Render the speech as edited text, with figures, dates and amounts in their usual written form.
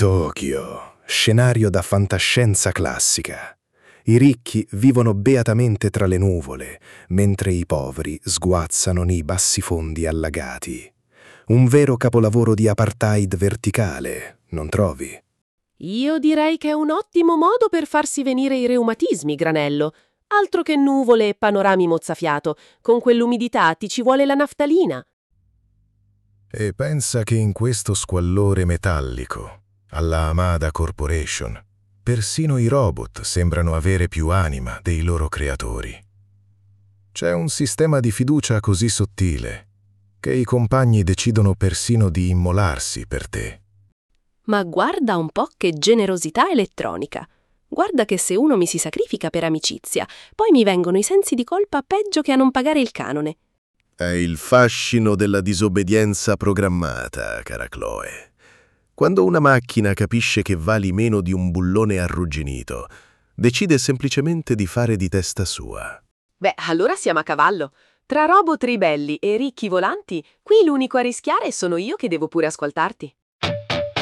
Tokyo, scenario da fantascienza classica. I ricchi vivono beatamente tra le nuvole, mentre i poveri sguazzano nei bassifondi allagati. Un vero capolavoro di apartheid verticale, non trovi? Io direi che è un ottimo modo per farsi venire i reumatismi, Granello. Altro che nuvole e panorami mozzafiato. Con quell'umidità ti ci vuole la naftalina. E pensa che in questo squallore metallico, alla Amada Corporation, persino i robot sembrano avere più anima dei loro creatori. C'è un sistema di fiducia così sottile che i compagni decidono persino di immolarsi per te. Ma guarda un po' che generosità elettronica. Guarda che se uno mi si sacrifica per amicizia, poi mi vengono i sensi di colpa peggio che a non pagare il canone. È il fascino della disobbedienza programmata, cara Chloe. Quando una macchina capisce che vali meno di un bullone arrugginito, decide semplicemente di fare di testa sua. Beh, allora siamo a cavallo. Tra robot ribelli e ricchi volanti, qui l'unico a rischiare sono io che devo pure ascoltarti.